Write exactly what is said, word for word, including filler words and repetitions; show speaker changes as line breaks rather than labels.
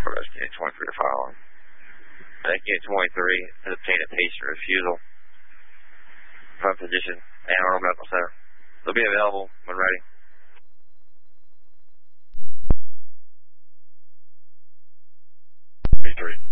Progress Unit twenty-three to fire alarm. Medic Unit twenty-three has obtained a patient refusal from physician Anne Arnold Medical Center. They'll be available when ready.
three three.